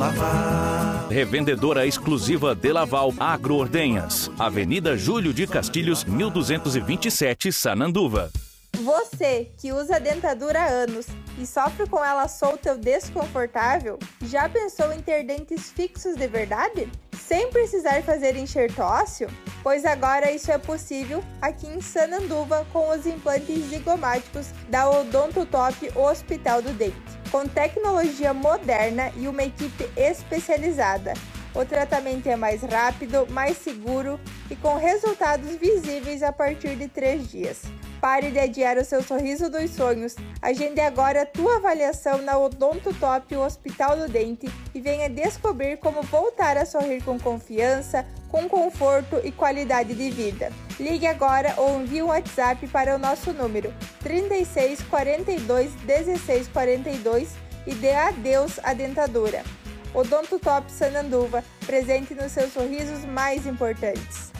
Laval. Revendedora exclusiva De Laval Agroordenhas. Avenida Júlio de Castilhos, 1227, Sananduva. Você que usa dentadura há anos e sofre com ela solta ou desconfortável, já pensou em ter dentes fixos de verdade? Sem precisar fazer enxerto ósseo? Pois agora isso é possível aqui em Sananduva com os implantes zigomáticos da Odontotop Hospital do Dente. Com tecnologia moderna e uma equipe especializada, o tratamento é mais rápido, mais seguro e com resultados visíveis a partir de 3 dias. Pare de adiar o seu sorriso dos sonhos. Agende agora a tua avaliação na Odontotop Hospital do Dente e venha descobrir como voltar a sorrir com confiança, com conforto e qualidade de vida. Ligue agora ou envie um WhatsApp para o nosso número 36 42 16 42 e dê adeus à dentadura. Odontotop Sananduva, presente nos seus sorrisos mais importantes.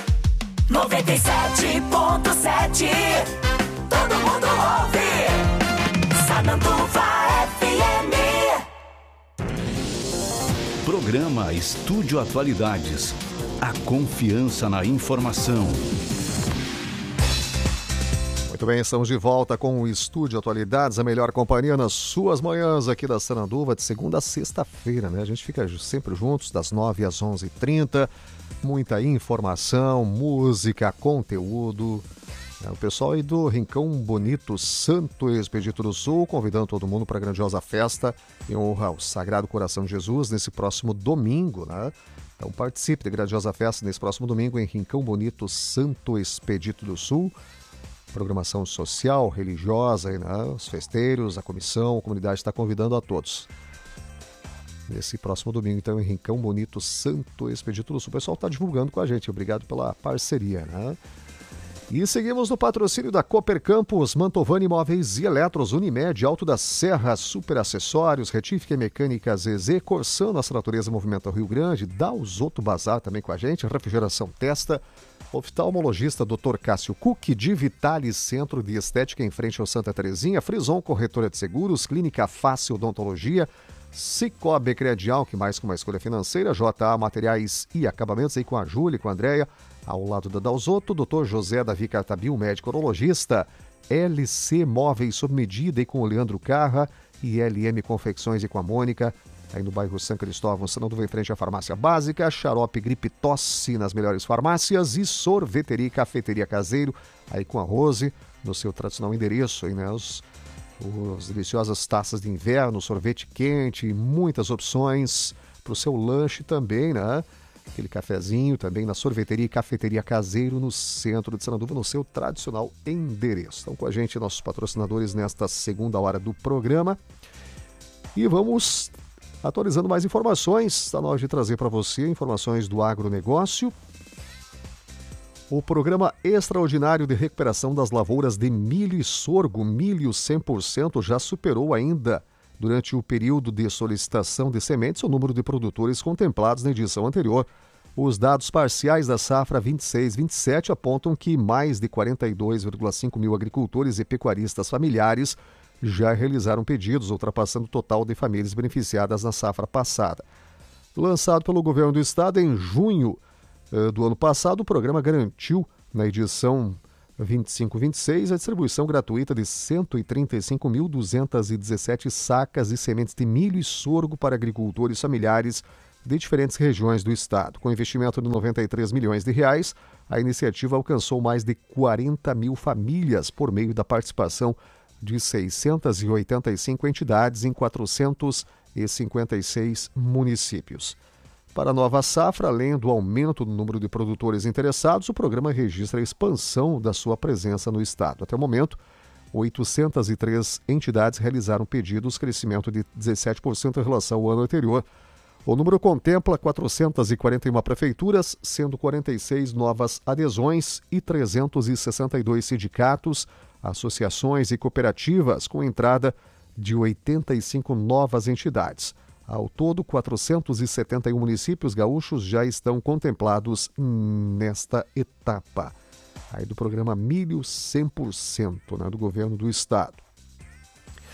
97.7. Todo mundo ouve. Sananduva FM. Programa Estúdio Atualidades. A confiança na informação. Muito bem, estamos de volta com o Estúdio Atualidades, a melhor companhia nas suas manhãs aqui da Sananduva, de segunda a sexta-feira, né? A gente fica sempre juntos, das 9 às 11h30. Muita informação, música, conteúdo. O pessoal aí do Rincão Bonito Santo Expedito do Sul, convidando todo mundo para a grandiosa festa em honra ao Sagrado Coração de Jesus nesse próximo domingo, né? Então participe da grandiosa festa nesse próximo domingo em Rincão Bonito Santo Expedito do Sul. Programação social, religiosa, né? Os festeiros, a comissão, a comunidade está convidando a todos. Nesse próximo domingo, então, em Rincão Bonito Santo Expedito do Sul. O pessoal está divulgando com a gente. Obrigado pela parceria, né? E seguimos no patrocínio da Cooper Campus, Mantovani Imóveis e Eletros, Unimed, Alto da Serra, Super Acessórios, Retífica e Mecânica ZZ, Corsã, Nossa Natureza Movimento Rio Grande, Dalzoto Bazar também com a gente, Refrigeração Testa, oftalmologista Dr. Cássio Cook, de Vitale Centro de Estética em frente ao Santa Terezinha, Frison Corretora de Seguros, Clínica Fácil Odontologia, Cicobi Credial, que mais com uma escolha financeira, JA Materiais e Acabamentos, aí com a Júlia e com a Andréia, ao lado da Dalzoto, Dr. José Davi Cartabil, médico urologista, LC Móveis sob medida e com o Leandro Carra, e LM Confecções e com a Mônica, aí no bairro São Cristóvão, Sananduva, em frente à farmácia básica, Xarope Gripe Tosse nas melhores farmácias e Sorveteria e Cafeteria Caseiro, aí com a Rose, no seu tradicional endereço, aí, né, as deliciosas taças de inverno, sorvete quente, muitas opções para o seu lanche também, né? Aquele cafezinho também na Sorveteria e Cafeteria Caseiro, no centro de Sananduva, no seu tradicional endereço. Estão com a gente nossos patrocinadores nesta segunda hora do programa. E vamos atualizando mais informações. Está na hora de trazer para você informações do agronegócio. O Programa Extraordinário de Recuperação das Lavouras de Milho e Sorgo, milho 100%, já superou ainda, durante o período de solicitação de sementes, o número de produtores contemplados na edição anterior. Os dados parciais da safra 26-27 apontam que mais de 42,5 mil agricultores e pecuaristas familiares já realizaram pedidos, ultrapassando o total de famílias beneficiadas na safra passada. Lançado pelo governo do estado em junho do ano passado, o programa garantiu, na edição 25-26, a distribuição gratuita de 135.217 sacas de sementes de milho e sorgo para agricultores familiares de diferentes regiões do estado. Com investimento de R$93 milhões, a iniciativa alcançou mais de 40 mil famílias por meio da participação de 685 entidades em 456 municípios. Para a nova safra, além do aumento do número de produtores interessados, o programa registra a expansão da sua presença no estado. Até o momento, 803 entidades realizaram pedidos, crescimento de 17% em relação ao ano anterior. O número contempla 441 prefeituras, sendo 46 novas adesões e 362 sindicatos, associações e cooperativas, com entrada de 85 novas entidades. Ao todo, 471 municípios gaúchos já estão contemplados nesta etapa aí do programa Milho 100%, né, do governo do estado.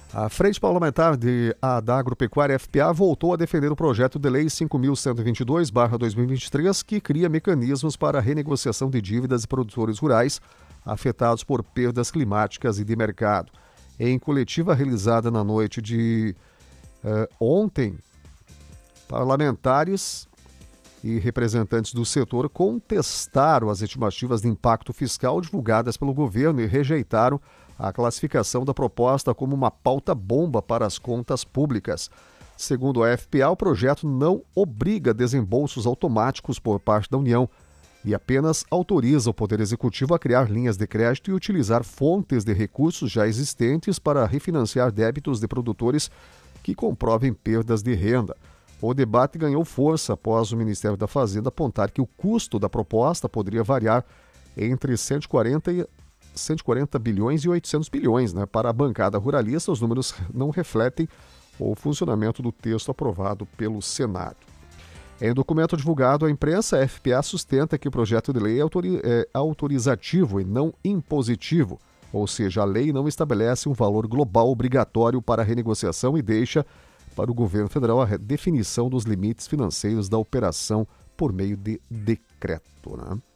A Frente Parlamentar da Agropecuária FPA voltou a defender o projeto de lei 5.122/2023, que cria mecanismos para a renegociação de dívidas de produtores rurais afetados por perdas climáticas e de mercado. Em coletiva realizada na noite de ontem, parlamentares e representantes do setor contestaram as estimativas de impacto fiscal divulgadas pelo governo e rejeitaram a classificação da proposta como uma pauta-bomba para as contas públicas. Segundo a FPA, o projeto não obriga desembolsos automáticos por parte da União e apenas autoriza o Poder Executivo a criar linhas de crédito e utilizar fontes de recursos já existentes para refinanciar débitos de produtores que comprovem perdas de renda. O debate ganhou força após o Ministério da Fazenda apontar que o custo da proposta poderia variar entre 140 bilhões e 800 bilhões. Para a bancada ruralista, os números não refletem o funcionamento do texto aprovado pelo Senado. Em documento divulgado à imprensa, a FPA sustenta que o projeto de lei é autorizativo e não impositivo, ou seja, a lei não estabelece um valor global obrigatório para a renegociação e deixa para o governo federal a definição dos limites financeiros da operação por meio de decreto.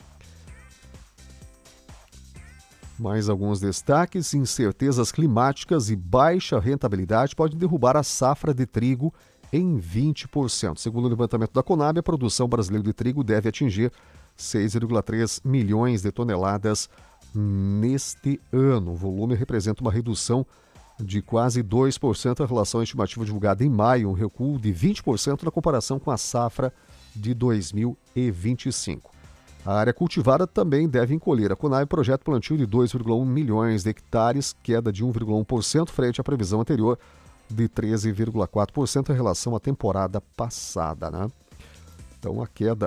Mais alguns destaques: incertezas climáticas e baixa rentabilidade podem derrubar a safra de trigo em 20%. Segundo o levantamento da Conab, a produção brasileira de trigo deve atingir 6,3 milhões de toneladas neste ano. O volume representa uma redução de quase 2% em relação à estimativa divulgada em maio, um recuo de 20% na comparação com a safra de 2025. A área cultivada também deve encolher. A Conab projeta plantio de 2,1 milhões de hectares, queda de 1,1% frente à previsão anterior de 13,4% em relação à temporada passada. Então, a queda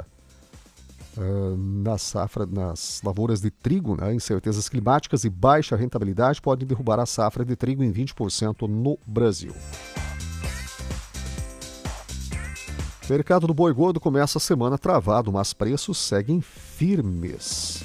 na safra, nas lavouras de trigo, incertezas climáticas e baixa rentabilidade podem derrubar a safra de trigo em 20% no Brasil. O mercado do boi gordo começa a semana travado, mas preços seguem firmes.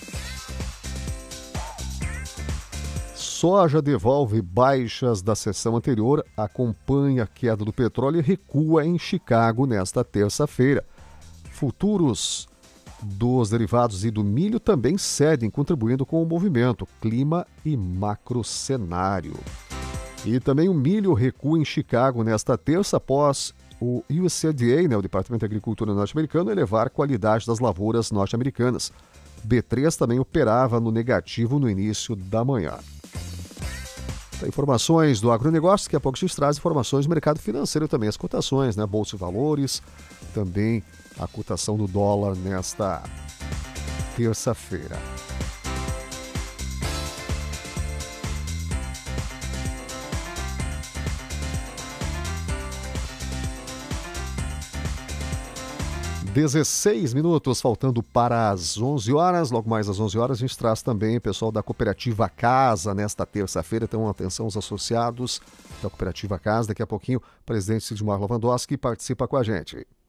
Soja devolve baixas da sessão anterior, acompanha a queda do petróleo e recua em Chicago nesta terça-feira. Futuros dos derivados e do milho também cedem, contribuindo com o movimento, clima e macrocenário. E também o milho recua em Chicago nesta terça após o USDA, o Departamento de Agricultura norte-americano, elevar a qualidade das lavouras norte-americanas. B3 também operava no negativo no início da manhã. Informações do agronegócio, daqui a pouco a gente traz informações do mercado financeiro também, as cotações, Bolsa de Valores, também a cotação do dólar nesta terça-feira. (16 minutos faltando para as 11 horas. Logo mais às 11 horas a gente traz também o pessoal da Cooperativa Casa nesta terça-feira. Então, atenção aos associados da Cooperativa Casa. Daqui a pouquinho, o presidente Sidmar Lewandowski participa com a gente.